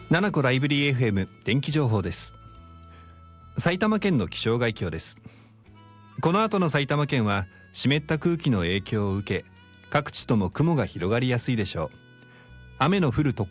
七子ライブリー FM 電気情報です。埼玉県の気象概況です。この後の埼玉県は湿った空気の影響を受け、各地とも雲が広がりやすいでしょう。雨の降るところ